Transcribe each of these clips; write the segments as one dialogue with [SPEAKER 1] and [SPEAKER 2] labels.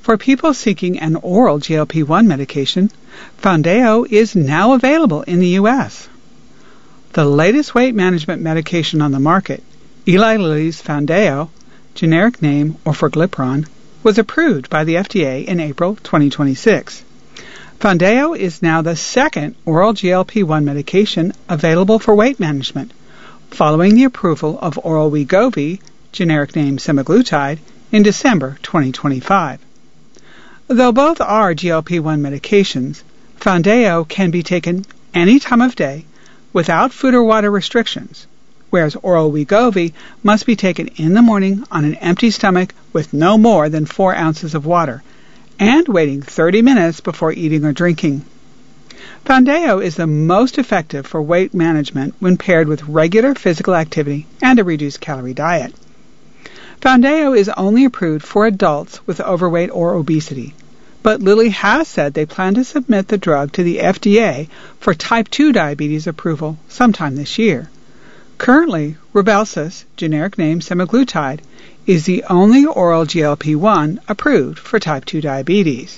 [SPEAKER 1] For people seeking an oral GLP-1 medication, Foundayo is now available in the U.S. The latest weight management medication on the market, Eli Lilly's Foundayo, generic name Orforglipron, was approved by the FDA in April 2026. Foundayo is now the second oral GLP-1 medication available for weight management, following the approval of oral Wegovy, generic name semaglutide, in December 2025. Though both are GLP-1 medications, Foundayo can be taken any time of day without food or water restrictions, whereas oral Wegovy must be taken in the morning on an empty stomach with no more than 4 ounces of water, and waiting 30 minutes before eating or drinking. Foundayo is the most effective for weight management when paired with regular physical activity and a reduced calorie diet. Foundayo is only approved for adults with overweight or obesity, but Lilly has said they plan to submit the drug to the FDA for type 2 diabetes approval sometime this year. Currently, Rybelsus, generic name semaglutide, is the only oral GLP-1 approved for type 2 diabetes.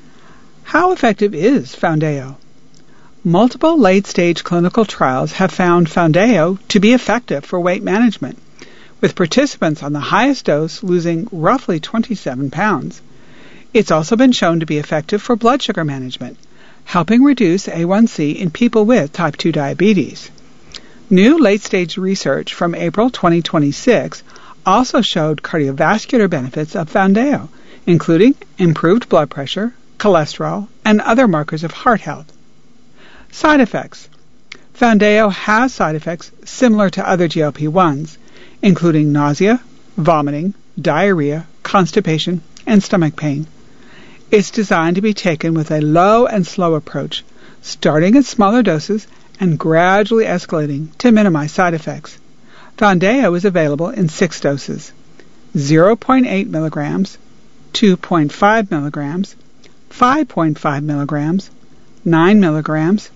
[SPEAKER 1] How effective is Foundayo? Multiple late-stage clinical trials have found Foundayo to be effective for weight management, with participants on the highest dose losing roughly 27 pounds. It's also been shown to be effective for blood sugar management, helping reduce A1C in people with type 2 diabetes. New late-stage research from April 2026 also showed cardiovascular benefits of Foundayo, including improved blood pressure, cholesterol, and other markers of heart health. Side effects. Foundayo has side effects similar to other GLP-1s, including nausea, vomiting, diarrhea, constipation, and stomach pain. It's designed to be taken with a low and slow approach, starting at smaller doses and gradually escalating to minimize side effects. Foundayo is available in 6 doses: 0.8 milligrams, 2.5 milligrams, 5.5 milligrams, 9 milligrams,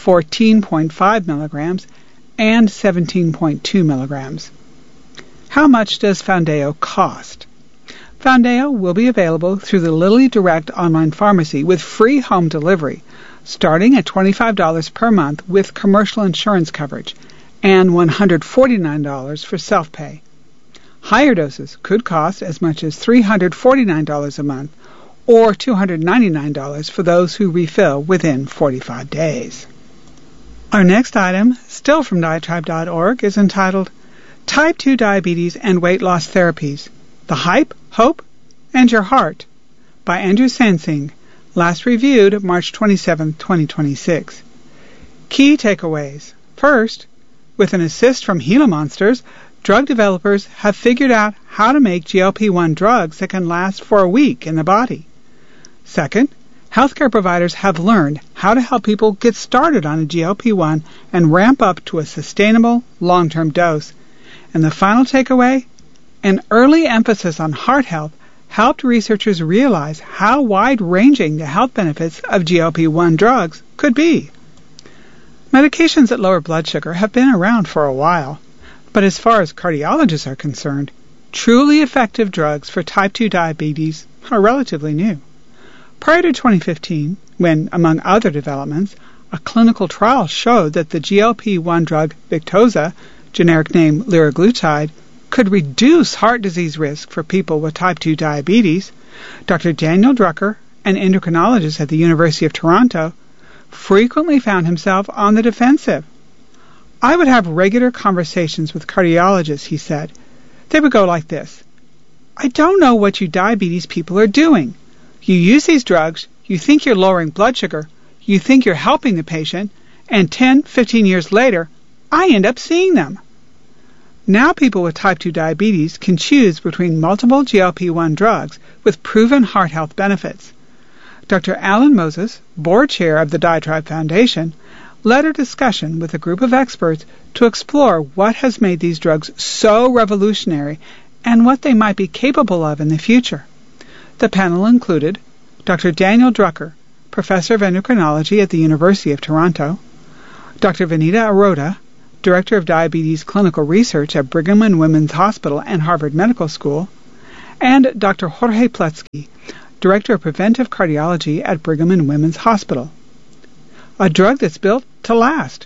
[SPEAKER 1] 14.5 milligrams, and 17.2 milligrams. How much does Foundayo cost? Foundayo will be available through the Lilly Direct online pharmacy with free home delivery, starting at $25 per month with commercial insurance coverage, and $149 for self-pay. Higher doses could cost as much as $349 a month, or $299 for those who refill within 45 days. Our next item, still from Diatribe.org, is entitled Type 2 Diabetes and Weight Loss Therapies, The Hype, Hope, and Your Heart, by Andrew Sansing, last reviewed March 27, 2026. Key takeaways. First, with an assist from Gila Monsters, drug developers have figured out how to make GLP-1 drugs that can last for a week in the body. Second, healthcare providers have learned how to help people get started on a GLP-1 and ramp up to a sustainable, long-term dose. And the final takeaway, an early emphasis on heart health helped researchers realize how wide-ranging the health benefits of GLP-1 drugs could be. Medications that lower blood sugar have been around for a while, but as far as cardiologists are concerned, truly effective drugs for type 2 diabetes are relatively new. Prior to 2015, when, among other developments, a clinical trial showed that the GLP-1 drug Victoza, generic name liraglutide, could reduce heart disease risk for people with type 2 diabetes, Dr. Daniel Drucker, an endocrinologist at the University of Toronto, frequently found himself on the defensive. I would have regular conversations with cardiologists, he said. They would go like this: I don't know what you diabetes people are doing. You use these drugs, you think you're lowering blood sugar, you think you're helping the patient, and 10, 15 years later, I end up seeing them. Now people with type 2 diabetes can choose between multiple GLP-1 drugs with proven heart health benefits. Dr. Alan Moses, board chair of the Diatribe Foundation, led a discussion with a group of experts to explore what has made these drugs so revolutionary and what they might be capable of in the future. The panel included Dr. Daniel Drucker, professor of endocrinology at the University of Toronto, Dr. Vanita Aroda, director of diabetes clinical research at Brigham and Women's Hospital and Harvard Medical School, and Dr. Jorge Pletsky, Director of Preventive Cardiology at Brigham and Women's Hospital. A drug that's built to last.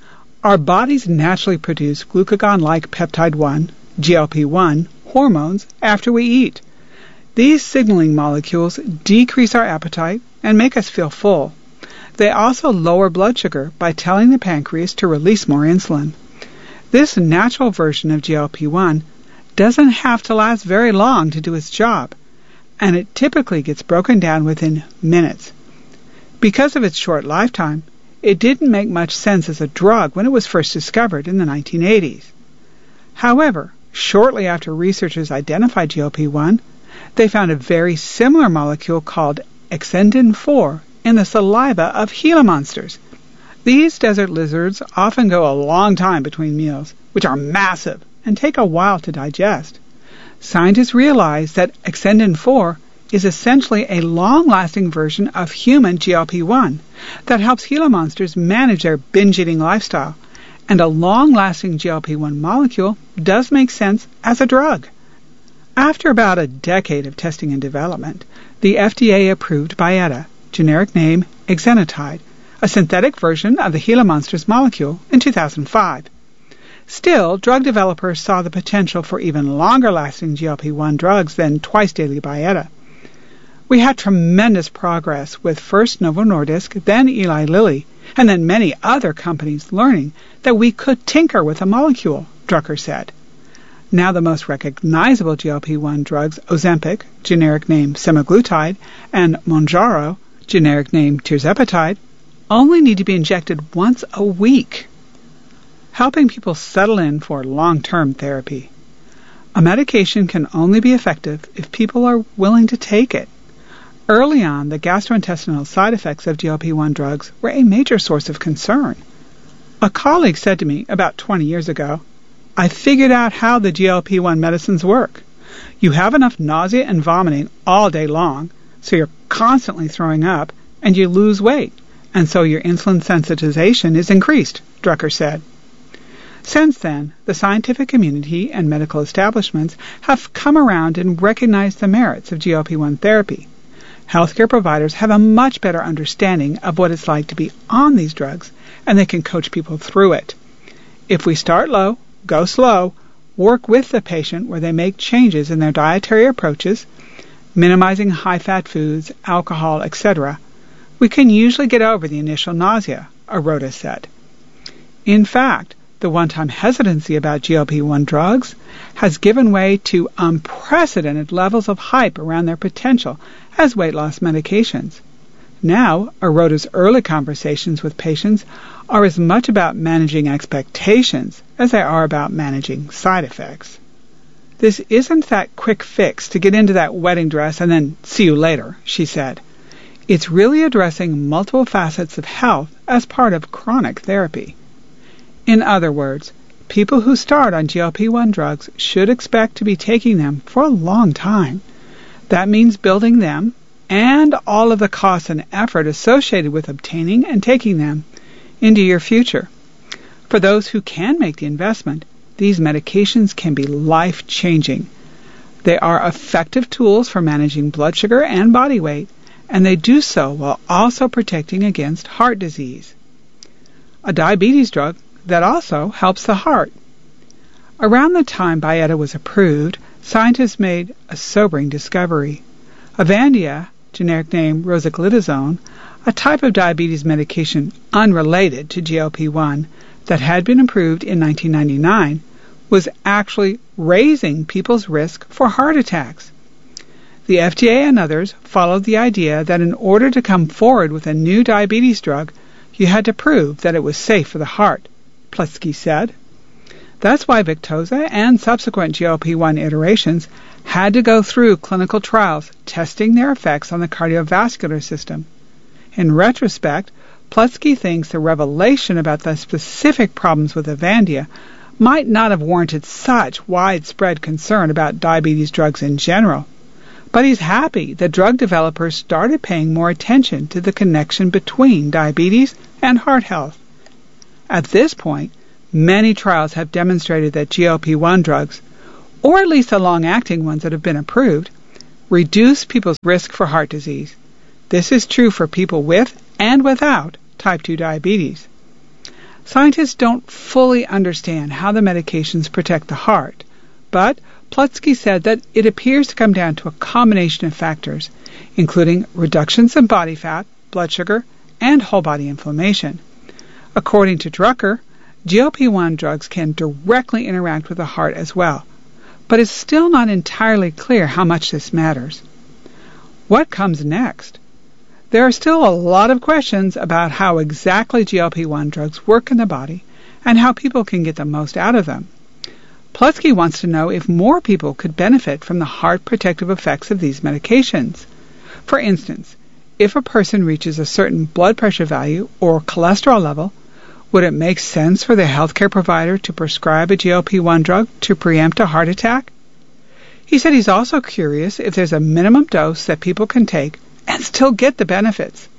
[SPEAKER 1] Our bodies naturally produce glucagon-like peptide-1, GLP-1, hormones after we eat. These signaling molecules decrease our appetite and make us feel full. They also lower blood sugar by telling the pancreas to release more insulin. This natural version of GLP-1 doesn't have to last very long to do its job, and it typically gets broken down within minutes. Because of its short lifetime, it didn't make much sense as a drug when it was first discovered in the 1980s. However, shortly after researchers identified GLP-1, they found a very similar molecule called Exendin-4 in the saliva of Gila monsters. These desert lizards often go a long time between meals, which are massive and take a while to digest. Scientists realized that Exendin-4 is essentially a long-lasting version of human GLP-1 that helps Gila monsters manage their binge-eating lifestyle, and a long-lasting GLP-1 molecule does make sense as a drug. After about a decade of testing and development, the FDA approved Byetta, generic name exenatide, a synthetic version of the Gila monsters molecule, in 2005. Still, drug developers saw the potential for even longer-lasting GLP-1 drugs than twice-daily Byetta. We had tremendous progress with first Novo Nordisk, then Eli Lilly, and then many other companies learning that we could tinker with a molecule, Drucker said. Now the most recognizable GLP-1 drugs, Ozempic, generic name semaglutide, and Mounjaro, generic name tirzepatide, only need to be injected once a week, helping people settle in for long-term therapy. A medication can only be effective if people are willing to take it. Early on, the gastrointestinal side effects of GLP-1 drugs were a major source of concern. A colleague said to me about 20 years ago, "I figured out how the GLP-1 medicines work. You have enough nausea and vomiting all day long, so you're constantly throwing up, and you lose weight, and so your insulin sensitization is increased," Drucker said. Since then, the scientific community and medical establishments have come around and recognized the merits of GLP-1 therapy. Healthcare providers have a much better understanding of what it's like to be on these drugs, and they can coach people through it. If we start low, go slow, work with the patient where they make changes in their dietary approaches, minimizing high-fat foods, alcohol, etc., we can usually get over the initial nausea, Arota said. In fact, the one-time hesitancy about GLP-1 drugs has given way to unprecedented levels of hype around their potential as weight loss medications. Now, Arota's early conversations with patients are as much about managing expectations as they are about managing side effects. This isn't that quick fix to get into that wedding dress and then see you later, she said. It's really addressing multiple facets of health as part of chronic therapy. In other words, people who start on GLP-1 drugs should expect to be taking them for a long time. That means building them and all of the costs and effort associated with obtaining and taking them into your future. For those who can make the investment, these medications can be life-changing. They are effective tools for managing blood sugar and body weight, and they do so while also protecting against heart disease. A diabetes drug that also helps the heart. Around the time Byetta was approved, scientists made a sobering discovery. Avandia, generic name rosiglitazone, a type of diabetes medication unrelated to GLP-1 that had been approved in 1999, was actually raising people's risk for heart attacks. The FDA and others followed the idea that in order to come forward with a new diabetes drug, you had to prove that it was safe for the heart, Plutsky said. That's why Victoza and subsequent GLP-1 iterations had to go through clinical trials testing their effects on the cardiovascular system. In retrospect, Plutsky thinks the revelation about the specific problems with Avandia might not have warranted such widespread concern about diabetes drugs in general. But he's happy that drug developers started paying more attention to the connection between diabetes and heart health. At this point, many trials have demonstrated that GLP-1 drugs, or at least the long-acting ones that have been approved, reduce people's risk for heart disease. This is true for people with and without type 2 diabetes. Scientists don't fully understand how the medications protect the heart, but Plutsky said that it appears to come down to a combination of factors, including reductions in body fat, blood sugar, and whole body inflammation. According to Drucker, GLP-1 drugs can directly interact with the heart as well, but it's still not entirely clear how much this matters. What comes next? There are still a lot of questions about how exactly GLP-1 drugs work in the body and how people can get the most out of them. Plutsky wants to know if more people could benefit from the heart protective effects of these medications. For instance, if a person reaches a certain blood pressure value or cholesterol level, would it make sense for the healthcare provider to prescribe a GLP-1 drug to preempt a heart attack? He said he's also curious if there's a minimum dose that people can take and still get the benefits.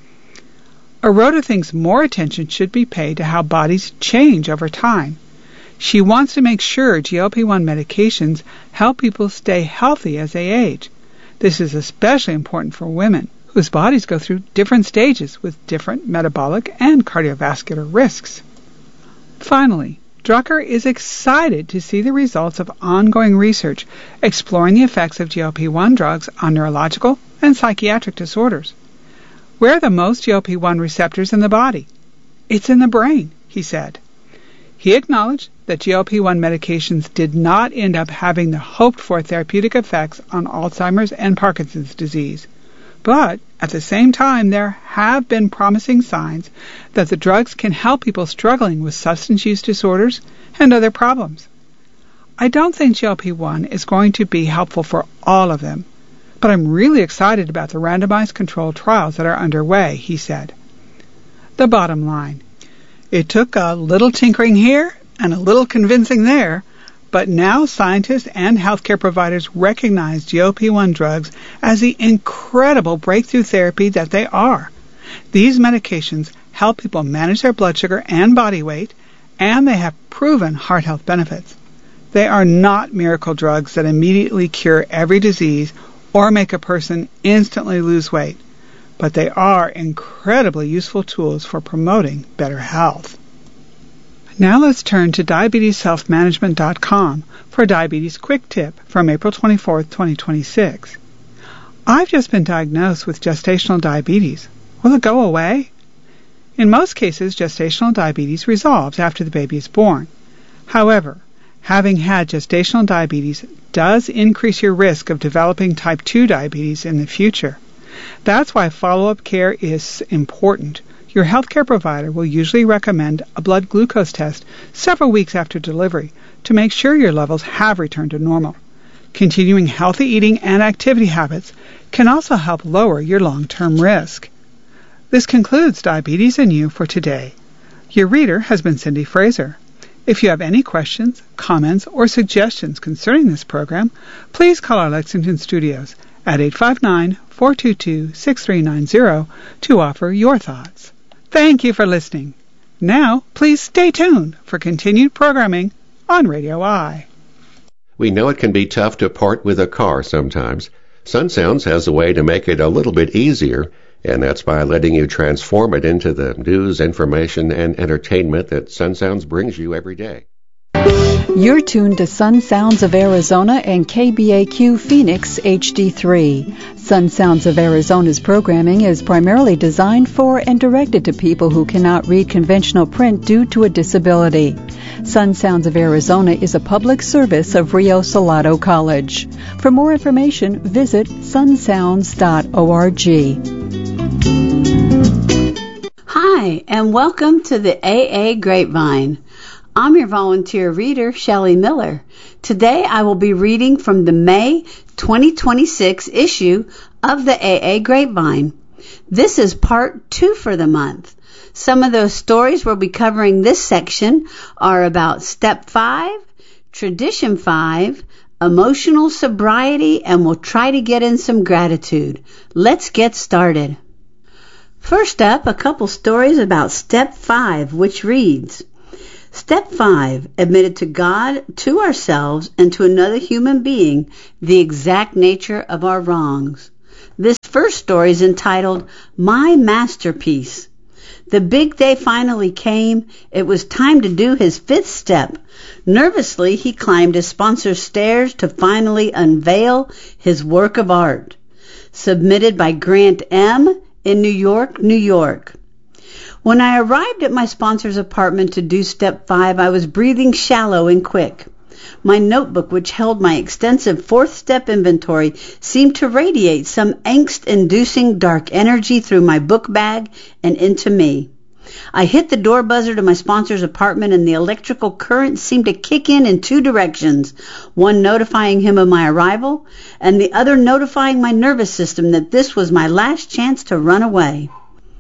[SPEAKER 1] Arota thinks more attention should be paid to how bodies change over time. She wants to make sure GLP-1 medications help people stay healthy as they age. This is especially important for women, whose bodies go through different stages with different metabolic and cardiovascular risks. Finally, Drucker is excited to see the results of ongoing research exploring the effects of GLP-1 drugs on neurological and psychiatric disorders. Where are the most GLP-1 receptors in the body? It's in the brain, he said. He acknowledged that GLP-1 medications did not end up having the hoped-for therapeutic effects on Alzheimer's and Parkinson's disease. But at the same time, there have been promising signs that the drugs can help people struggling with substance use disorders and other problems. I don't think GLP-1 is going to be helpful for all of them, but I'm really excited about the randomized controlled trials that are underway, he said. The bottom line: it took a little tinkering here and a little convincing there, but now scientists and healthcare providers recognize GLP-1 drugs as the incredible breakthrough therapy that they are. These medications help people manage their blood sugar and body weight, and they have proven heart health benefits. They are not miracle drugs that immediately cure every disease or make a person instantly lose weight, but they are incredibly useful tools for promoting better health. Now let's turn to diabetesselfmanagement.com for a diabetes quick tip from April 24, 2026. I've just been diagnosed with gestational diabetes. Will it go away? In most cases, gestational diabetes resolves after the baby is born. However, having had gestational diabetes does increase your risk of developing type 2 diabetes in the future. That's why follow-up care is important. Your healthcare provider will usually recommend a blood glucose test several weeks after delivery to make sure your levels have returned to normal. Continuing healthy eating and activity habits can also help lower your long-term risk. This concludes Diabetes and You for today. Your reader has been Cindy Fraser. If you have any questions, comments, or suggestions concerning this program, please call our Lexington studios at 859-422-6390 to offer your thoughts. Thank you for listening. Now, please stay tuned for continued programming on Radio I.
[SPEAKER 2] We know it can be tough to part with a car sometimes. Sun Sounds has a way to make it a little bit easier, and that's by letting you transform it into the news, information, and entertainment that Sun Sounds brings you every day.
[SPEAKER 3] You're tuned to Sun Sounds of Arizona and KBAQ Phoenix HD3. Sun Sounds of Arizona's programming is primarily designed for and directed to people who cannot read conventional print due to a disability. Sun Sounds of Arizona is a public service of Rio Salado College. For more information, visit sunsounds.org.
[SPEAKER 4] Hi, and welcome to the AA Grapevine. I'm your volunteer reader, Shelley Miller. Today I will be reading from the May 2026 issue of the AA Grapevine. This is part 2 for the month. Some of those stories we'll be covering this section are about Step 5, Tradition 5, Emotional Sobriety, and we'll try to get in some gratitude. Let's get started. First up, a couple stories about Step 5, which reads, Step 5, admitted to God, to ourselves, and to another human being the exact nature of our wrongs. This first story is entitled, My Masterpiece. The big day finally came. It was time to do his 5th step. Nervously, he climbed his sponsor's stairs to finally unveil his work of art. Submitted by Grant M. in New York, New York. When I arrived at my sponsor's apartment to do step 5, I was breathing shallow and quick. My notebook, which held my extensive 4th step inventory, seemed to radiate some angst-inducing dark energy through my book bag and into me. I hit the door buzzer to my sponsor's apartment, and the electrical current seemed to kick in 2 directions, one notifying him of my arrival, and the other notifying my nervous system that this was my last chance to run away.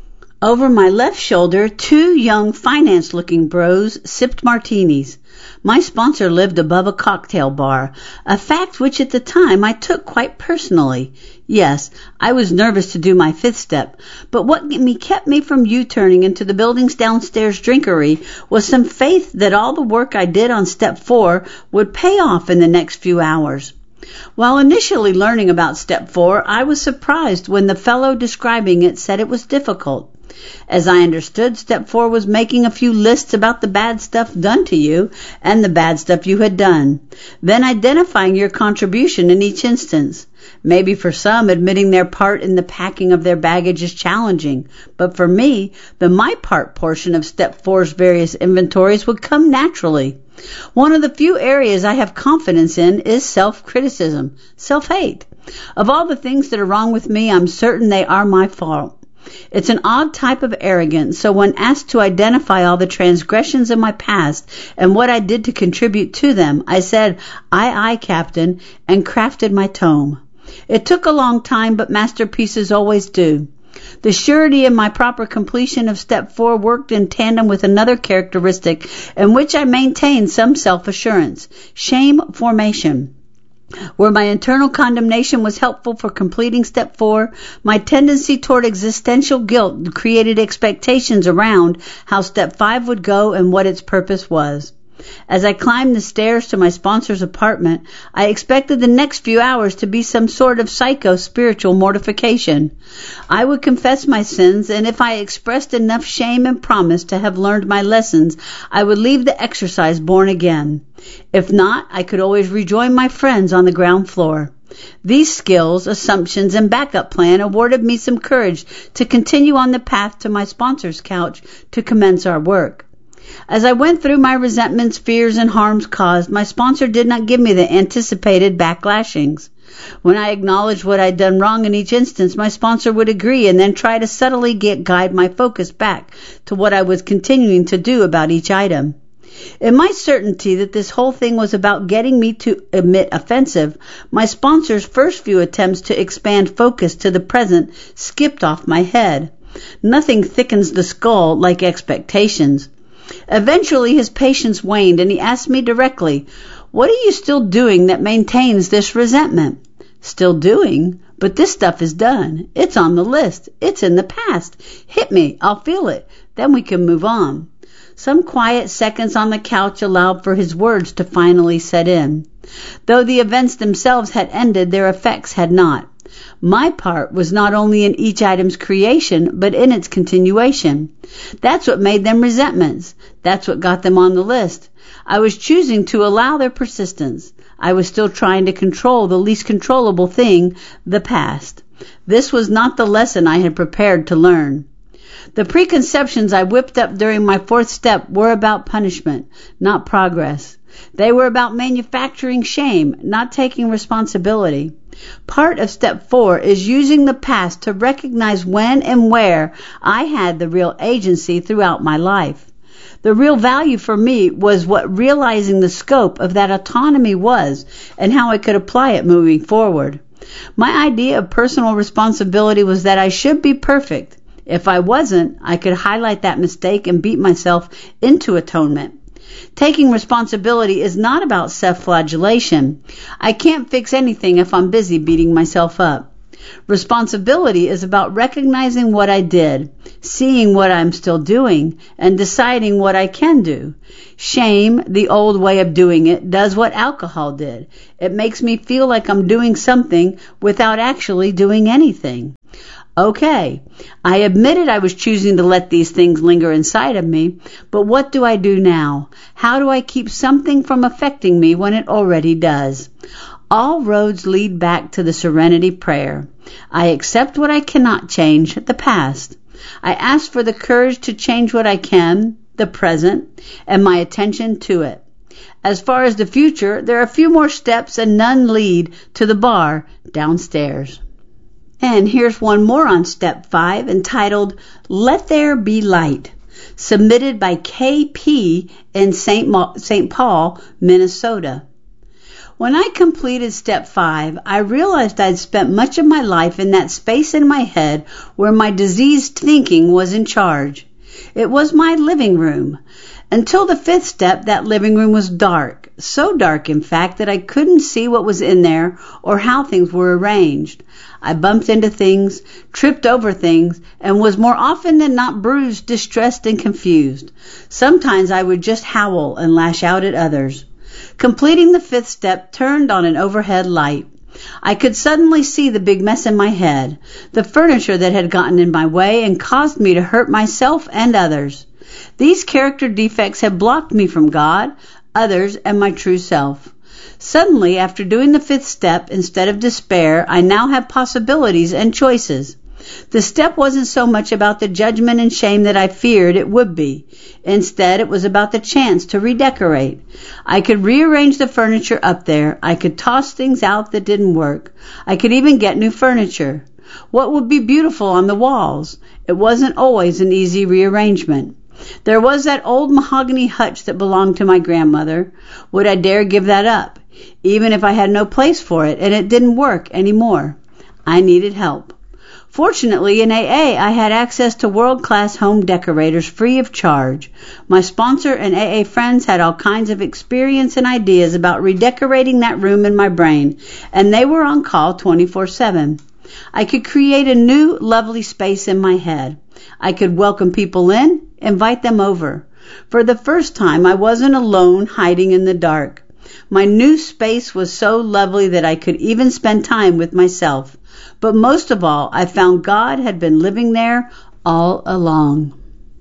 [SPEAKER 4] Over my left shoulder, 2 young finance-looking bros sipped martinis. My sponsor lived above a cocktail bar, a fact which at the time I took quite personally. Yes, I was nervous to do my 5th step, but what kept me from U-turning into the building's downstairs drinkery was some faith that all the work I did on step 4 would pay off in the next few hours. While initially learning about step 4, I was surprised when the fellow describing it said it was difficult. As I understood, step 4 was making a few lists about the bad stuff done to you and the bad stuff you had done, then identifying your contribution in each instance. Maybe for some, admitting their part in the packing of their baggage is challenging, but for me, the my part portion of step 4's various inventories would come naturally. One of the few areas I have confidence in is self-criticism, self-hate. Of all the things that are wrong with me, I'm certain they are my fault. It's an odd type of arrogance, so when asked to identify all the transgressions of my past and what I did to contribute to them, I said, Aye, Captain, and crafted my tome. It took a long time, but masterpieces always do. The surety in my proper completion of step 4 worked in tandem with another characteristic in which I maintained some self-assurance, shame formation. Where my internal condemnation was helpful for completing step 4, my tendency toward existential guilt created expectations around how step 5 would go and what its purpose was. As I climbed the stairs to my sponsor's apartment, I expected the next few hours to be some sort of psycho-spiritual mortification. I would confess my sins, and if I expressed enough shame and promised to have learned my lessons, I would leave the exercise born again. If not, I could always rejoin my friends on the ground floor. These skills, assumptions, and backup plan awarded me some courage to continue on the path to my sponsor's couch to commence our work. As I went through my resentments, fears, and harms caused, my sponsor did not give me the anticipated backlashings. When I acknowledged what I'd done wrong in each instance, my sponsor would agree and then try to subtly guide my focus back to what I was continuing to do about each item. In my certainty that this whole thing was about getting me to admit offensive, my sponsor's first few attempts to expand focus to the present skipped off my head. Nothing thickens the skull like expectations. Eventually his patience waned and he asked me directly, "What are you still doing that maintains this resentment?" "Still doing? But this stuff is done. It's on the list. It's in the past. Hit me. I'll feel it. Then we can move on." Some quiet seconds on the couch allowed for his words to finally set in. Though the events themselves had ended, their effects had not. My part was not only in each item's creation, but in its continuation. That's what made them resentments. That's what got them on the list. I was choosing to allow their persistence. I was still trying to control the least controllable thing, the past. This was not the lesson I had prepared to learn. The preconceptions I whipped up during my 4th step were about punishment, not progress. They were about manufacturing shame, not taking responsibility. Part of step 4 is using the past to recognize when and where I had the real agency throughout my life. The real value for me was what realizing the scope of that autonomy was and how I could apply it moving forward. My idea of personal responsibility was that I should be perfect. If I wasn't, I could highlight that mistake and beat myself into atonement. Taking responsibility is not about self-flagellation. I can't fix anything if I'm busy beating myself up. Responsibility is about recognizing what I did, seeing what I'm still doing, and deciding what I can do. Shame, the old way of doing it, does what alcohol did. It makes me feel like I'm doing something without actually doing anything. Okay, I admitted I was choosing to let these things linger inside of me, but what do I do now? How do I keep something from affecting me when it already does? All roads lead back to the serenity prayer. I accept what I cannot change, the past. I ask for the courage to change what I can, the present, and my attention to it. As far as the future, there are a few more steps and none lead to the bar downstairs. And here's one more on step 5, entitled, Let There Be Light, submitted by KP in St. Paul, Minnesota. When I completed step 5, I realized I'd spent much of my life in that space in my head where my diseased thinking was in charge. It was my living room. Until the 5th step, that living room was dark. So dark, in fact, that I couldn't see what was in there or how things were arranged. I bumped into things, tripped over things, and was more often than not bruised, distressed, and confused. Sometimes I would just howl and lash out at others. Completing the 5th step turned on an overhead light. I could suddenly see the big mess in my head, the furniture that had gotten in my way and caused me to hurt myself and others. These character defects had blocked me from God, others, and my true self. Suddenly, after doing the 5th step, instead of despair, I now have possibilities and choices. The step wasn't so much about the judgment and shame that I feared it would be. Instead, it was about the chance to redecorate. I could rearrange the furniture up there. I could toss things out that didn't work. I could even get new furniture. What would be beautiful on the walls? It wasn't always an easy rearrangement. There was that old mahogany hutch that belonged to my grandmother. Would I dare give that up, even if I had no place for it and it didn't work anymore? I needed help. Fortunately, in AA, I had access to world-class home decorators free of charge. My sponsor and AA friends had all kinds of experience and ideas about redecorating that room in my brain, and they were on call 24/7. I could create a new, lovely space in my head. I could welcome people in, invite them over. For the first time, I wasn't alone, hiding in the dark. My new space was so lovely that I could even spend time with myself. But most of all, I found God had been living there all along.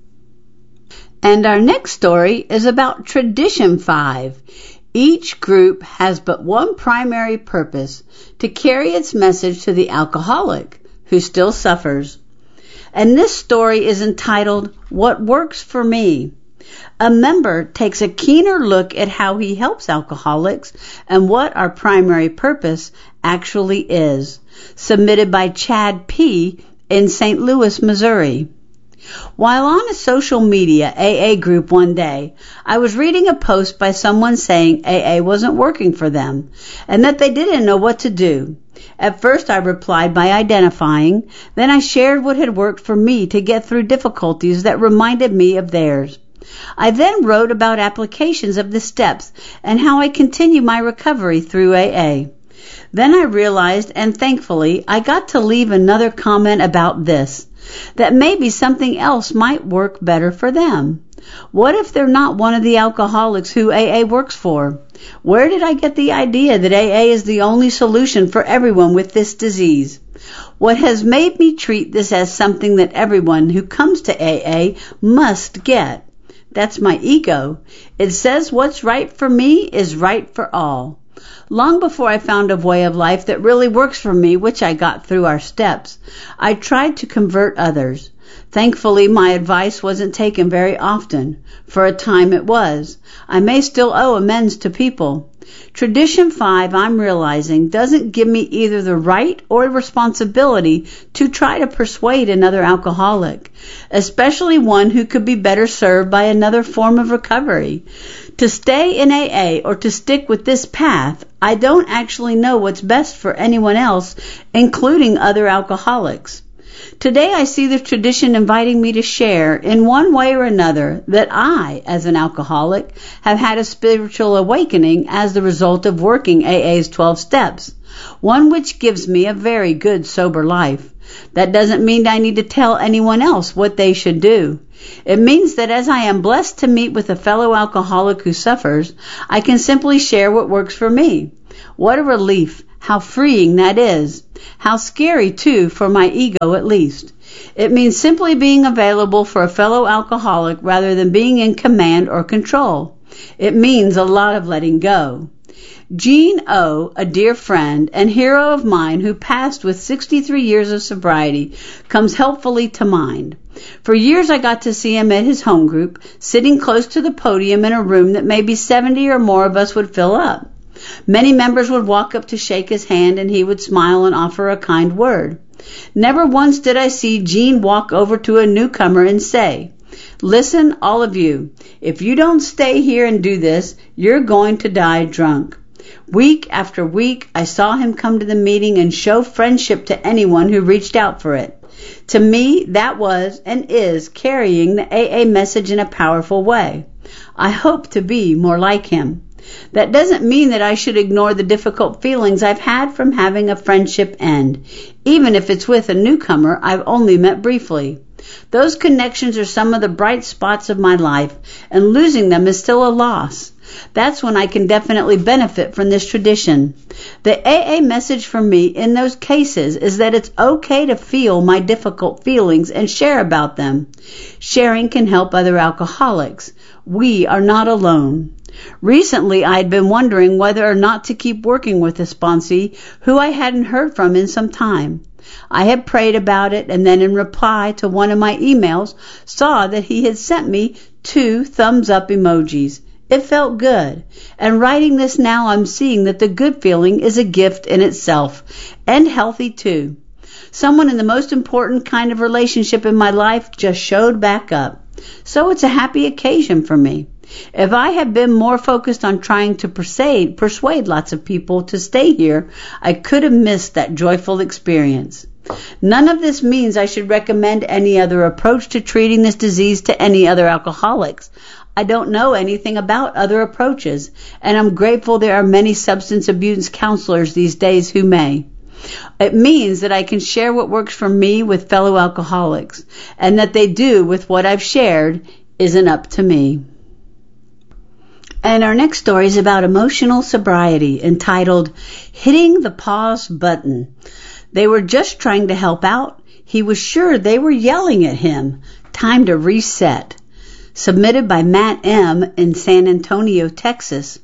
[SPEAKER 4] And our next story is about Tradition 5. Each group has but one primary purpose, to carry its message to the alcoholic who still suffers. And this story is entitled, What Works for Me. A member takes a keener look at how he helps alcoholics and what our primary purpose actually is. Submitted by Chad P. in St. Louis, Missouri. While on a social media AA group one day, I was reading a post by someone saying AA wasn't working for them and that they didn't know what to do. At first I replied by identifying, then I shared what had worked for me to get through difficulties that reminded me of theirs. I then wrote about applications of the steps and how I continue my recovery through AA. Then I realized, and thankfully, I got to leave another comment about this, that maybe something else might work better for them. What if they're not one of the alcoholics who AA works for? Where did I get the idea that AA is the only solution for everyone with this disease? What has made me treat this as something that everyone who comes to AA must get? That's my ego. It says what's right for me is right for all. Long before I found a way of life that really works for me, which I got through our steps, I tried to convert others. Thankfully, my advice wasn't taken very often. For a time it was. I may still owe amends to people. Tradition 5, I'm realizing, doesn't give me either the right or responsibility to try to persuade another alcoholic, especially one who could be better served by another form of recovery. To stay in AA or to stick with this path, I don't actually know what's best for anyone else, including other alcoholics. Today I see the tradition inviting me to share, in one way or another, that I, as an alcoholic, have had a spiritual awakening as the result of working AA's 12 steps, one which gives me a very good sober life. That doesn't mean I need to tell anyone else what they should do. It means that as I am blessed to meet with a fellow alcoholic who suffers, I can simply share what works for me. What a relief. How freeing that is. How scary, too, for my ego at least. It means simply being available for a fellow alcoholic rather than being in command or control. It means a lot of letting go. Gene O., a dear friend and hero of mine who passed with 63 years of sobriety, comes helpfully to mind. For years I got to see him at his home group, sitting close to the podium in a room that maybe 70 or more of us would fill up. Many members would walk up to shake his hand and he would smile and offer a kind word. Never once did I see Gene walk over to a newcomer and say, "Listen, all of you, if you don't stay here and do this, you're going to die drunk." Week after week, I saw him come to the meeting and show friendship to anyone who reached out for it. To me, that was and is carrying the AA message in a powerful way. I hope to be more like him. That doesn't mean that I should ignore the difficult feelings I've had from having a friendship end, even if it's with a newcomer I've only met briefly. Those connections are some of the bright spots of my life, and losing them is still a loss. That's when I can definitely benefit from this tradition. The AA message for me in those cases is that it's okay to feel my difficult feelings and share about them. Sharing can help other alcoholics. We are not alone. Recently, I had been wondering whether or not to keep working with a sponsee who I hadn't heard from in some time. I had prayed about it and then in reply to one of my emails saw that he had sent me 2 thumbs up emojis. It felt good. And writing this now, I'm seeing that the good feeling is a gift in itself and healthy too. Someone in the most important kind of relationship in my life just showed back up. So it's a happy occasion for me. If I had been more focused on trying to persuade lots of people to stay here, I could have missed that joyful experience. None of this means I should recommend any other approach to treating this disease to any other alcoholics. I don't know anything about other approaches, and I'm grateful there are many substance abuse counselors these days who may. It means that I can share what works for me with fellow alcoholics, and that they do with what I've shared isn't up to me. And our next story is about emotional sobriety, entitled Hitting the Pause Button. They were just trying to help out. He was sure they were yelling at him. Time to reset. Submitted by Matt M. in San Antonio, Texas.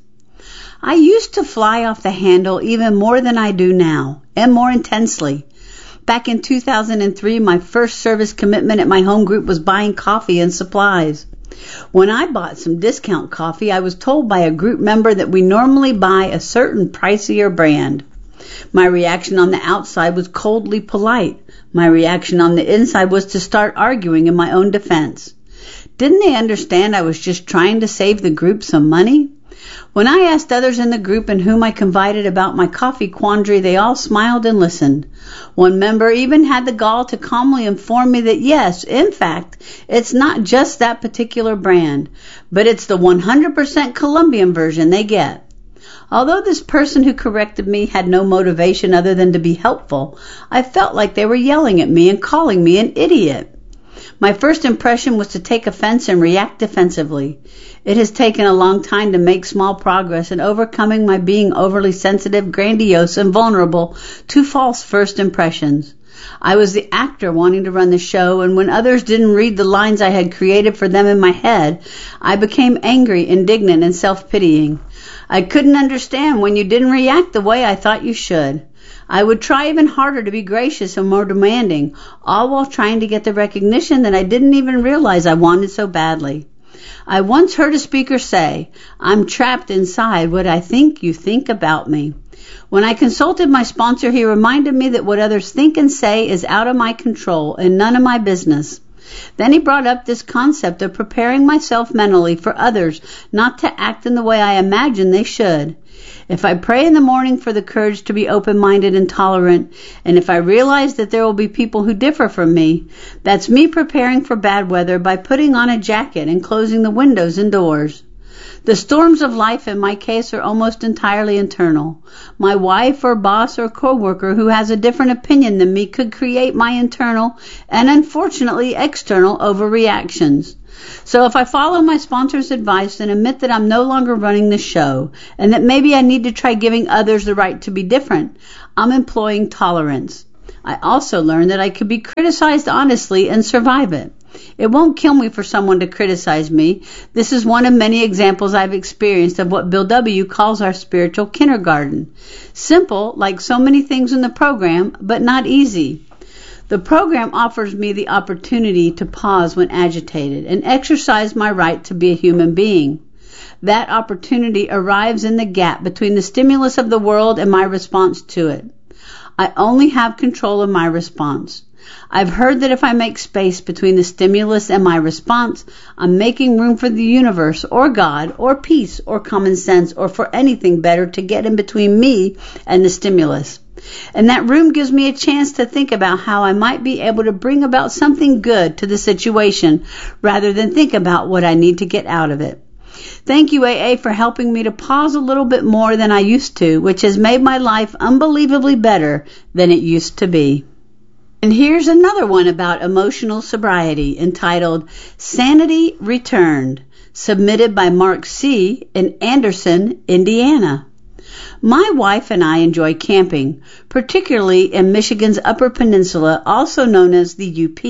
[SPEAKER 4] I used to fly off the handle even more than I do now, and more intensely. Back in 2003, my first service commitment at my home group was buying coffee and supplies. When I bought some discount coffee, I was told by a group member that we normally buy a certain pricier brand. My reaction on the outside was coldly polite. My reaction on the inside was to start arguing in my own defense. Didn't they understand I was just trying to save the group some money? When I asked others in the group in whom I confided about my coffee quandary, they all smiled and listened. One member even had the gall to calmly inform me that yes, in fact, it's not just that particular brand, but it's the 100% Colombian version they get. Although this person who corrected me had no motivation other than to be helpful, I felt like they were yelling at me and calling me an idiot. My first impression was to take offense and react defensively. It has taken a long time to make small progress in overcoming my being overly sensitive, grandiose, and vulnerable to false first impressions. I was the actor wanting to run the show, and when others didn't read the lines I had created for them in my head, I became angry, indignant, and self-pitying. I couldn't understand when you didn't react the way I thought you should. I would try even harder to be gracious and more demanding, all while trying to get the recognition that I didn't even realize I wanted so badly. I once heard a speaker say, "I'm trapped inside what I think you think about me." When I consulted my sponsor, he reminded me that what others think and say is out of my control and none of my business. Then he brought up this concept of preparing myself mentally for others not to act in the way I imagine they should. If I pray in the morning for the courage to be open-minded and tolerant, and if I realize that there will be people who differ from me, that's me preparing for bad weather by putting on a jacket and closing the windows and doors. The storms of life in my case are almost entirely internal. My wife or boss or coworker who has a different opinion than me could create my internal and unfortunately external overreactions. So if I follow my sponsor's advice and admit that I'm no longer running the show and that maybe I need to try giving others the right to be different, I'm employing tolerance. I also learned that I could be criticized honestly and survive it. It won't kill me for someone to criticize me. This is one of many examples I've experienced of what Bill W. calls our spiritual kindergarten. Simple, like so many things in the program, but not easy. The program offers me the opportunity to pause when agitated and exercise my right to be a human being. That opportunity arrives in the gap between the stimulus of the world and my response to it. I only have control of my response. I've heard that if I make space between the stimulus and my response, I'm making room for the universe or God or peace or common sense or for anything better to get in between me and the stimulus. And that room gives me a chance to think about how I might be able to bring about something good to the situation rather than think about what I need to get out of it. Thank you, AA, for helping me to pause a little bit more than I used to, which has made my life unbelievably better than it used to be. And here's another one about emotional sobriety entitled Sanity Returned, submitted by Mark C. in Anderson, Indiana. My wife and I enjoy camping, particularly in Michigan's Upper Peninsula, also known as the UP.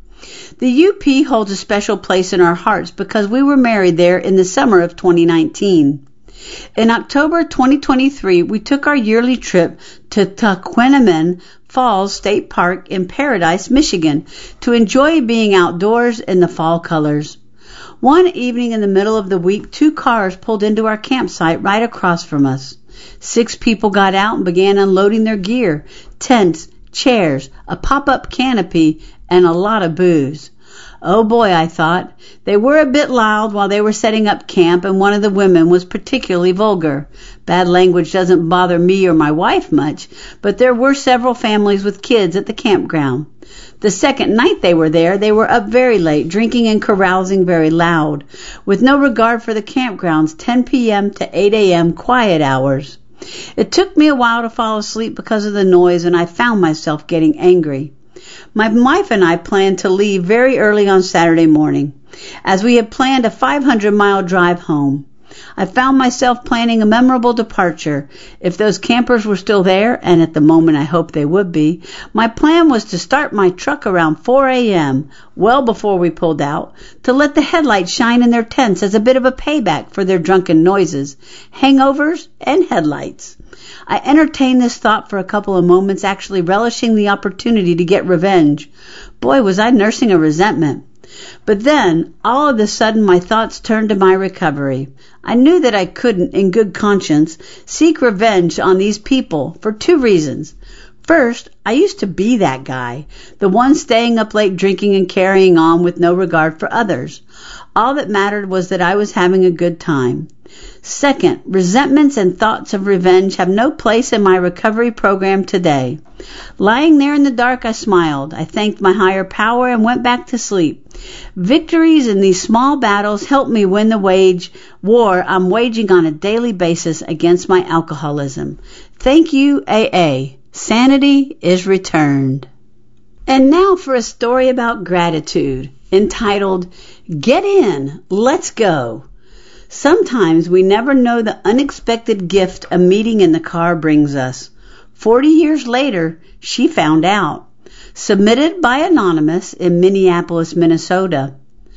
[SPEAKER 4] The UP holds a special place in our hearts because we were married there in the summer of 2019. In October 2023, we took our yearly trip to Tahquamenon Falls State Park in Paradise, Michigan, to enjoy being outdoors in the fall colors. One evening in the middle of the week, 2 cars pulled into our campsite right across from us. 6 people got out and began unloading their gear, tents, chairs, a pop-up canopy, and a lot of booze. Oh boy, I thought. They were a bit loud while they were setting up camp, and one of the women was particularly vulgar. Bad language doesn't bother me or my wife much, but there were several families with kids at the campground. The second night they were there, they were up very late, drinking and carousing very loud, with no regard for the campground's 10 p.m. to 8 a.m. quiet hours. It took me a while to fall asleep because of the noise, and I found myself getting angry. My wife and I planned to leave very early on Saturday morning, as we had planned a 500-mile drive home. I found myself planning a memorable departure. If those campers were still there, and at the moment I hoped they would be, my plan was to start my truck around 4 a.m., well before we pulled out, to let the headlights shine in their tents as a bit of a payback for their drunken noises, hangovers, and headlights. I entertained this thought for a couple of moments, actually relishing the opportunity to get revenge. Boy, was I nursing a resentment. But then, all of a sudden, my thoughts turned to my recovery. I knew that I couldn't, in good conscience, seek revenge on these people for 2 reasons. First, I used to be that guy, the one staying up late drinking and carrying on with no regard for others. All that mattered was that I was having a good time. Second, resentments and thoughts of revenge have no place in my recovery program today. Lying there in the dark, I smiled. I thanked my higher power and went back to sleep. Victories in these small battles help me win the war I'm waging on a daily basis against my alcoholism. Thank you, AA. Sanity is returned. And now for a story about gratitude, entitled, Get In, Let's Go. Sometimes we never know the unexpected gift a meeting in the car brings us. 40 years later, she found out. Submitted by Anonymous in Minneapolis, Minnesota.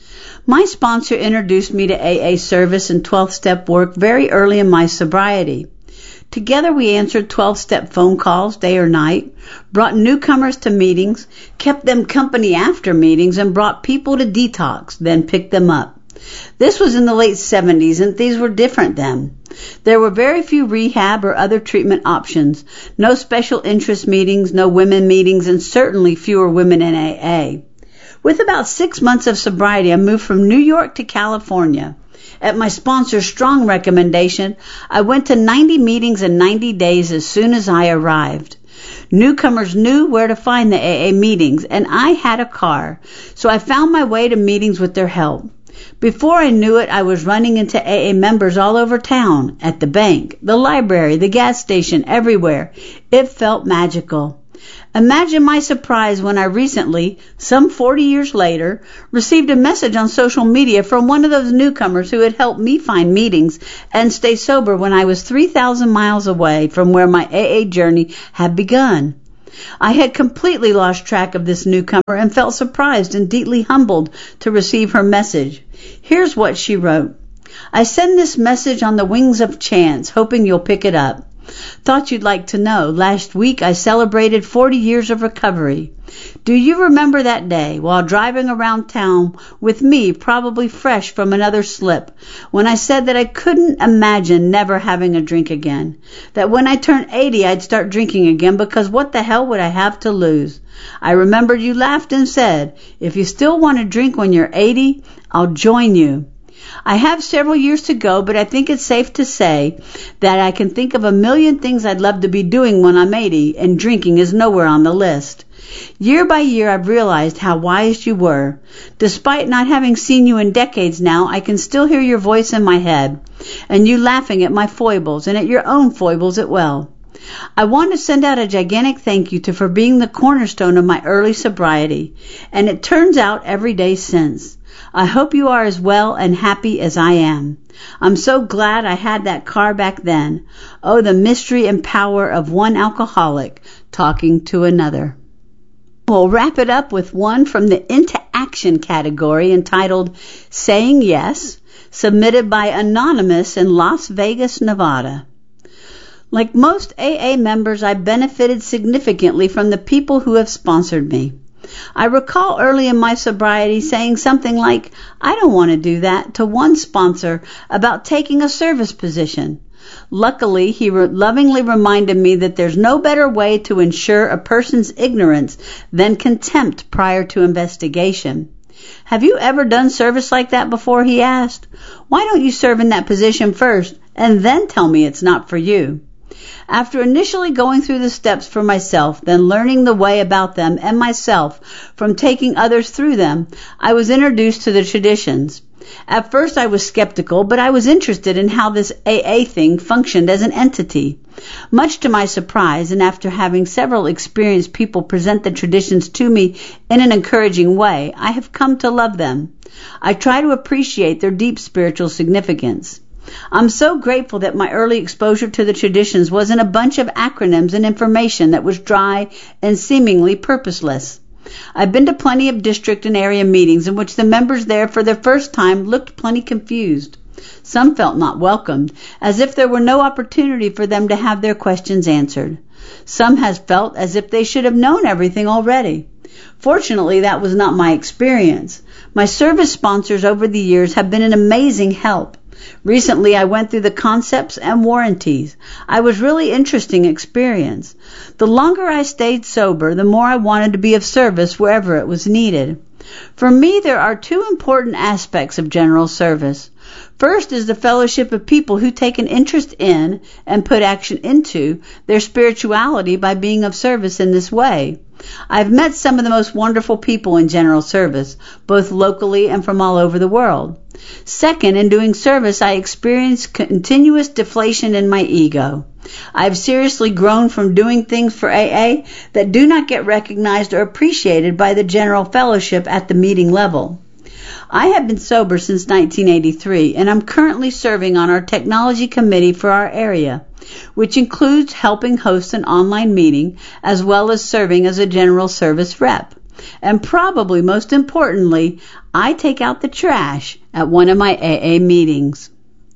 [SPEAKER 4] My sponsor introduced me to AA service and 12-step work very early in my sobriety. Together we answered 12-step phone calls day or night, brought newcomers to meetings, kept them company after meetings, and brought people to detox, then picked them up. This was in the late 70s, and things were different then. There were very few rehab or other treatment options, no special interest meetings, no women meetings, and certainly fewer women in AA. With about 6 months of sobriety, I moved from New York to California. At my sponsor's strong recommendation, I went to 90 meetings in 90 days as soon as I arrived. Newcomers knew where to find the AA meetings, and I had a car, so I found my way to meetings with their help. Before I knew it, I was running into AA members all over town, at the bank, the library, the gas station, everywhere. It felt magical. Imagine my surprise when I recently, some 40 years later, received a message on social media from one of those newcomers who had helped me find meetings and stay sober when I was 3,000 miles away from where my AA journey had begun. I had completely lost track of this newcomer and felt surprised and deeply humbled to receive her message. Here's what she wrote. I send this message on the wings of chance, hoping you'll pick it up. Thought you'd like to know. Last week I celebrated 40 years of recovery. Do you remember that day while driving around town with me, probably fresh from another slip, when I said that I couldn't imagine never having a drink again? That when I turned 80 I'd start drinking again because what the hell would I have to lose? I remembered you laughed and said, if you still want to drink when you're 80, I'll join you. I have several years to go, but I think it's safe to say that I can think of a million things I'd love to be doing when I'm 80, and drinking is nowhere on the list. Year by year, I've realized how wise you were. Despite not having seen you in decades now, I can still hear your voice in my head, and you laughing at my foibles and at your own foibles as well. I want to send out a gigantic thank you for being the cornerstone of my early sobriety, and it turns out every day since. I hope you are as well and happy as I am. I'm so glad I had that car back then. Oh, the mystery and power of one alcoholic talking to another. We'll wrap it up with one from the Into Action category entitled Saying Yes, submitted by Anonymous in Las Vegas, Nevada. Like most AA members, I benefited significantly from the people who have sponsored me. I recall early in my sobriety saying something like, I don't want to do that, to one sponsor about taking a service position. Luckily, he lovingly reminded me that there's no better way to ensure a person's ignorance than contempt prior to investigation. Have you ever done service like that before? He asked. Why don't you serve in that position first and then tell me it's not for you? After initially going through the steps for myself, then learning the way about them and myself from taking others through them, I was introduced to the traditions. At first I was skeptical, but I was interested in how this AA thing functioned as an entity. Much to my surprise, and after having several experienced people present the traditions to me in an encouraging way, I have come to love them. I try to appreciate their deep spiritual significance. I'm so grateful that my early exposure to the traditions wasn't a bunch of acronyms and information that was dry and seemingly purposeless. I've been to plenty of district and area meetings in which the members there for the first time looked plenty confused. Some felt not welcomed, as if there were no opportunity for them to have their questions answered. Some has felt as if they should have known everything already. Fortunately, that was not my experience. My service sponsors over the years have been an amazing help. Recently, I went through the concepts and warranties. I was really interesting experience. The longer I stayed sober, the more I wanted to be of service wherever it was needed. For me, there are two important aspects of general service. First is the fellowship of people who take an interest in and put action into their spirituality by being of service in this way. I've met some of the most wonderful people in general service, both locally and from all over the world. Second, in doing service, I experienced continuous deflation in my ego. I've seriously grown from doing things for AA that do not get recognized or appreciated by the general fellowship at the meeting level. I have been sober since 1983, and I'm currently serving on our technology committee for our area, which includes helping host an online meeting as well as serving as a general service rep. And probably most importantly, I take out the trash at one of my AA meetings.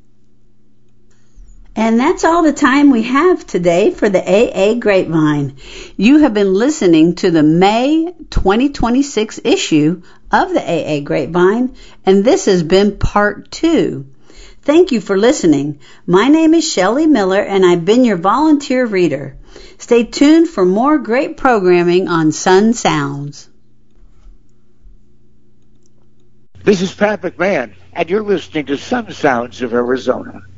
[SPEAKER 4] And that's all the time we have today for the AA Grapevine. You have been listening to the May 2026 issue of the AA Grapevine, and this has been part 2. Thank you for listening. My name is Shelley Miller, and I've been your volunteer reader. Stay tuned for more great programming on Sun Sounds.
[SPEAKER 5] This is Pat McMahon, and you're listening to Sun Sounds of Arizona.